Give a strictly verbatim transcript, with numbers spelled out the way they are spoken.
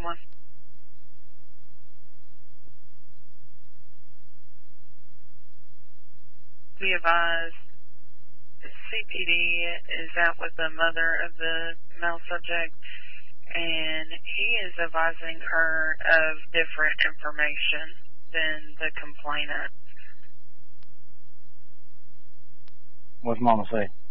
one. Be advised, C P D is out with the mother of the male subject, and he is advising her of different information than the complainant. What's Mama say?